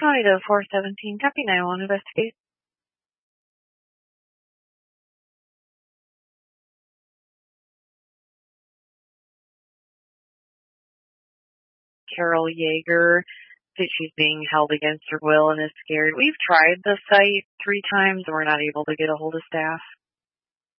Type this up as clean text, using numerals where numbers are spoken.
County to 417, copy 911, investigate. Carol Yeager, that she's being held against her will and is scared. We've tried the site 3 times and we're not able to get a hold of staff.